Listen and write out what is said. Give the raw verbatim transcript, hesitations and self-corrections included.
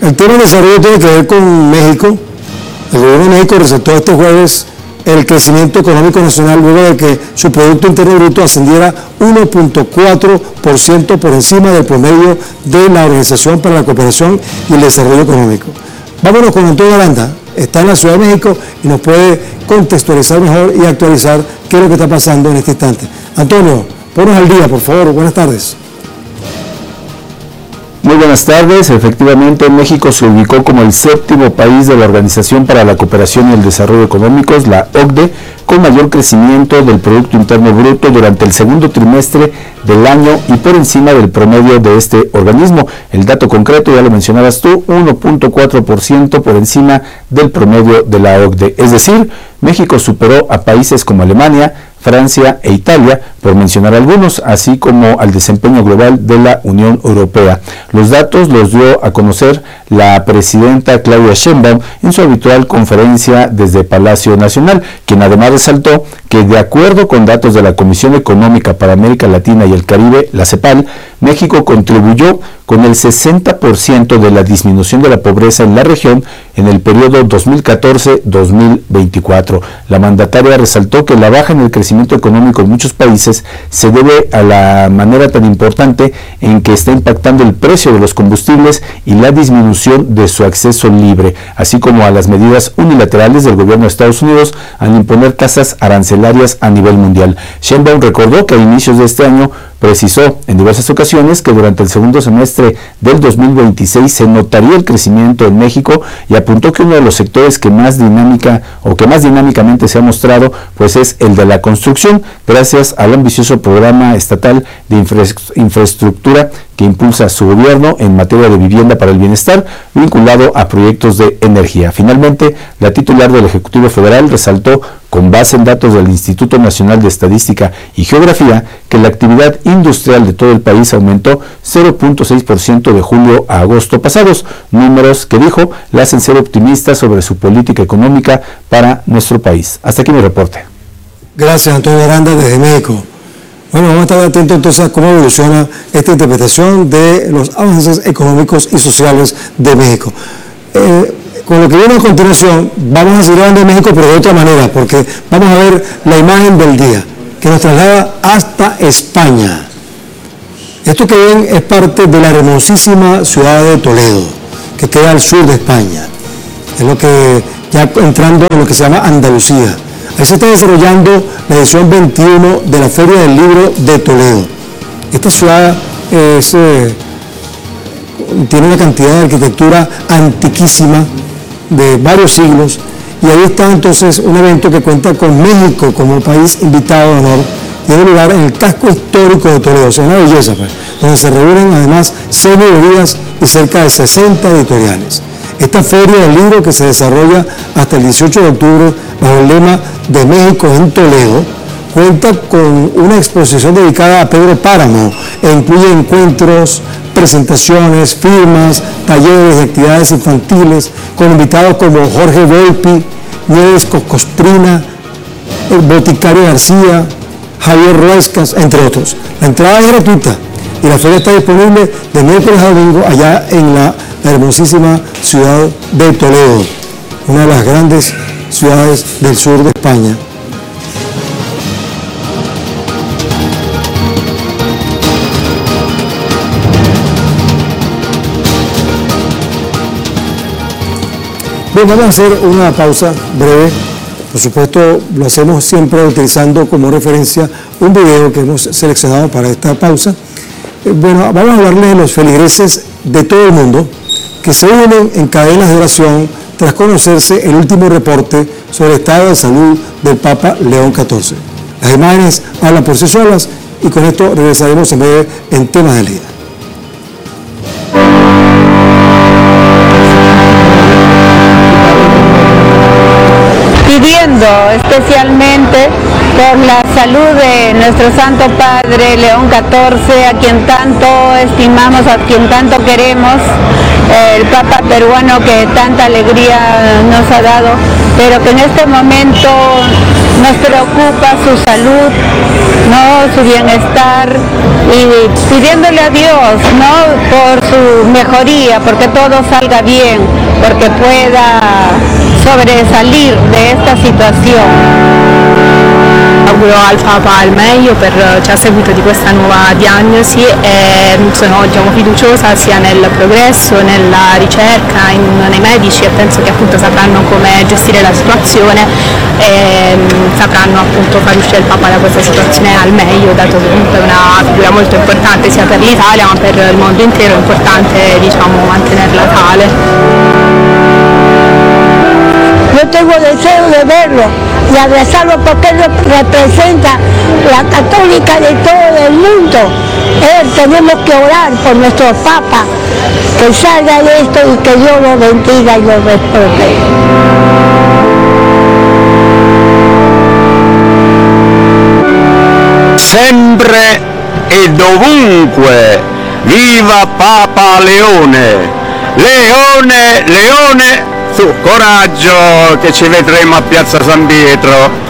El tema del desarrollo tiene que ver con México. El gobierno de México resaltó este jueves el crecimiento económico nacional luego de que su Producto Interno Bruto ascendiera uno punto cuatro por ciento por encima del promedio de la Organización para la Cooperación y el Desarrollo Económico. Vámonos con Antonio Aranda, está en la Ciudad de México y nos puede contextualizar mejor y actualizar qué es lo que está pasando en este instante. Antonio, ponnos al día, por favor. Buenas tardes. Muy buenas tardes. Efectivamente, México se ubicó como el séptimo país de la Organización para la Cooperación y el Desarrollo Económicos, la O C D E, con mayor crecimiento del Producto Interno Bruto durante el segundo trimestre del año y por encima del promedio de este organismo. El dato concreto, ya lo mencionabas tú, uno punto cuatro por ciento por encima del promedio de la O C D E. Es decir, México superó a países como Alemania, Francia e Italia, por mencionar algunos, así como al desempeño global de la Unión Europea. Los datos los dio a conocer la presidenta Claudia Sheinbaum en su habitual conferencia desde Palacio Nacional, quien además resaltó que de acuerdo con datos de la Comisión Económica para América Latina y el Caribe, la CEPAL, México contribuyó con el sesenta por ciento de la disminución de la pobreza en la región en el periodo dos mil catorce a dos mil veinticuatro. La mandataria resaltó que la baja en el crecimiento económico en muchos países se debe a la manera tan importante en que está impactando el precio de los combustibles y la disminución de su acceso libre, así como a las medidas unilaterales del gobierno de Estados Unidos al imponer tasas arancelarias a nivel mundial. Sheinbaum recordó que a inicios de este año precisó en diversas ocasiones que durante el segundo semestre del dos mil veintiséis se notaría el crecimiento en México y apuntó que uno de los sectores que más dinámica o que más dinámicamente se ha mostrado pues es el de la construcción, gracias al ambicioso programa estatal de infra infraestructura que impulsa su gobierno en materia de vivienda para el bienestar, vinculado a proyectos de energía. Finalmente, la titular del Ejecutivo Federal resaltó, con base en datos del Instituto Nacional de Estadística y Geografía, que la actividad industrial de todo el país aumentó cero punto seis por ciento de julio a agosto pasados, números que dijo le hacen ser optimistas sobre su política económica para nuestro país. Hasta aquí mi reporte. Gracias, Antonio Aranda, desde México. Bueno, vamos a estar atentos entonces a cómo evoluciona esta interpretación de los avances económicos y sociales de México. Eh, con lo que viene a continuación, vamos a seguir hablando de México, pero de otra manera, porque vamos a ver la imagen del día, que nos traslada hasta España. Esto que ven es parte de la hermosísima ciudad de Toledo, que queda al sur de España. Es lo que, ya entrando en lo que se llama Andalucía. Ahí se está desarrollando la edición veintiuno de la Feria del Libro de Toledo. Esta ciudad es, eh, tiene una cantidad de arquitectura antiquísima de varios siglos, y ahí está entonces un evento que cuenta con México como país invitado de honor. Tiene lugar en el casco histórico de Toledo, o sea, una belleza, pues, donde se reúnen además seis librerías y cerca de sesenta editoriales. Esta Feria del Libro, que se desarrolla hasta el dieciocho de octubre bajo el lema de México en Toledo, cuenta con una exposición dedicada a Pedro Páramo e incluye encuentros, presentaciones, firmas, talleres y actividades infantiles con invitados como Jorge Volpi, Nieves Costrina, el boticario García, Javier Ruescas, entre otros. La entrada es gratuita y la feria está disponible de miércoles a domingo allá en la hermosísima ciudad de Toledo, una de las grandes ciudades del sur de España. Bien, vamos a hacer una pausa breve. Por supuesto, lo hacemos siempre utilizando como referencia un video que hemos seleccionado para esta pausa. Bueno, vamos a hablarles de los feligreses de todo el mundo que se unen en cadenas de oración tras conocerse el último reporte sobre el estado de salud del Papa León catorce. Las imágenes hablan por sí solas y con esto regresaremos en breve en Temas del Día. Pidiendo especialmente por la salud de nuestro Santo Padre León catorce, a quien tanto estimamos, a quien tanto queremos. eh, el Papa peruano que tanta alegría nos ha dado, pero que en este momento nos preocupa su salud, ¿no? Su bienestar, y pidiéndole a Dios, ¿no? Por su mejoría, porque todo salga bien, porque pueda sobresalir de esta situación. Auguro al Papa il meglio per cioè, a seguito di questa nuova diagnosi e sono diciamo, fiduciosa sia nel progresso, nella ricerca, in, nei medici, e penso che appunto sapranno come gestire la situazione e sapranno appunto far uscire il Papa da questa situazione al meglio, dato che comunque è una figura molto importante sia per l'Italia ma per il mondo intero, è importante diciamo, mantenerla tale. Yo tengo deseo de verlo y abrazarlo porque él representa la católica de todo el mundo. Él, tenemos que orar por nuestro Papa, que salga de esto y que Dios lo bendiga y lo respete. Sempre e dovunque, viva Papa Leone! Leone, Leone! Su, coraggio che ci vedremo a Piazza San Pietro!